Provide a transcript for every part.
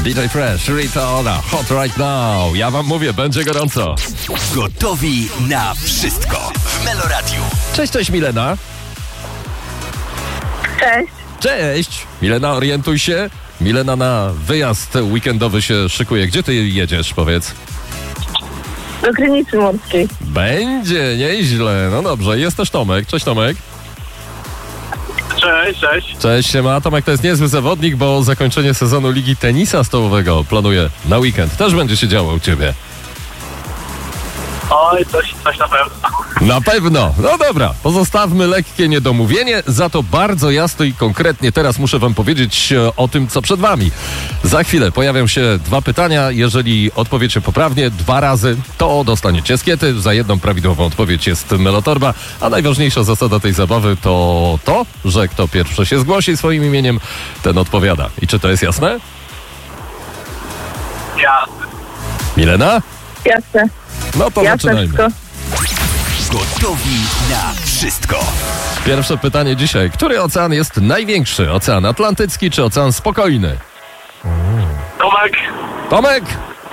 DJ Fresh, Rita Ora, Hot Right Now. Ja wam mówię, będzie gorąco. Gotowi na wszystko w Meloradiu. Cześć Milena. Cześć. Cześć. Milena, orientuj się. Milena na wyjazd weekendowy się szykuje. Gdzie ty jedziesz, powiedz? Do Krynicy Morskiej. Będzie, nieźle. No dobrze, jest też Tomek. Cześć Tomek. Cześć. Cześć, siema. Tomek to jest niezły zawodnik, bo zakończenie sezonu Ligi Tenisa Stołowego planuje na weekend. Też będzie się działo u ciebie. Oj, coś na pewno. Na pewno. No dobra, pozostawmy lekkie niedomówienie, za to bardzo jasno i konkretnie teraz muszę wam powiedzieć o tym, co przed wami. Za chwilę pojawią się dwa pytania. Jeżeli odpowiecie poprawnie 2 razy, to dostaniecie skiety. Za jedną prawidłową odpowiedź jest Melotorba, a najważniejsza zasada tej zabawy to to, że kto pierwszy się zgłosi swoim imieniem, ten odpowiada. I czy to jest jasne? Jasne. Milena? Jasne. No to Jasne zaczynajmy. wszystko. Gotowi na wszystko. Pierwsze pytanie dzisiaj. Który ocean jest największy? Ocean Atlantycki czy Ocean Spokojny? Tomek, Tomek!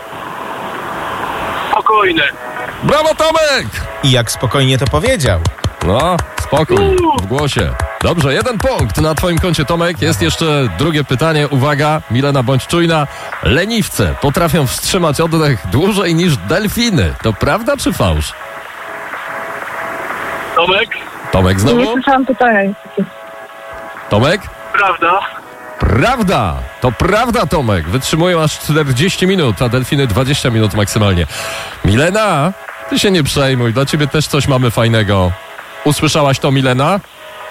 spokojny. Brawo Tomek! I jak spokojnie to powiedział. No, spokój w głosie. Dobrze, 1 punkt na twoim koncie, Tomek. Jest jeszcze drugie pytanie. Uwaga, Milena, bądź czujna. Leniwce potrafią wstrzymać oddech dłużej niż delfiny. To prawda czy fałsz? Tomek, Tomek Nie znowu? słyszałam pytania niestety. Tomek? prawda? Prawda! To prawda, Tomek. Wytrzymują aż 40 minut, a delfiny 20 minut maksymalnie. Milena, ty się nie przejmuj. Dla ciebie też coś mamy fajnego. Usłyszałaś to, Milena?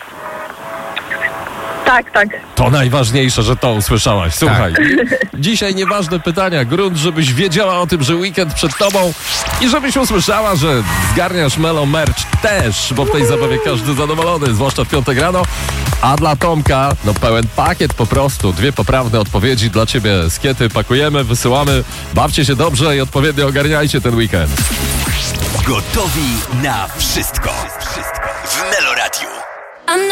Tak. To najważniejsze, że to usłyszałaś. Słuchaj, dzisiaj nieważne pytania. Grunt, żebyś wiedziała o tym, że weekend przed tobą i żebyś usłyszała, że zgarniasz Melo Merch też, bo w tej zabawie każdy zadowolony, zwłaszcza w piątek rano. A dla Tomka, no pełen pakiet po prostu. 2 poprawne odpowiedzi dla ciebie. Skiety pakujemy, wysyłamy. Bawcie się dobrze i odpowiednio ogarniajcie ten weekend. Gotowi na wszystko w Meloradiu.